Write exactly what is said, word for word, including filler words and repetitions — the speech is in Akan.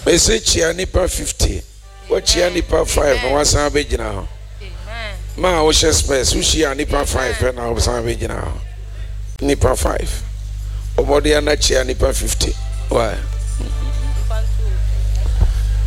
say chia nipa fifty. What chia nipa five? No one san be jina. Ma o share space. Who chia nipa five? And I san be jina. Nipa five. Obodi ana chia nipa fifty. Why?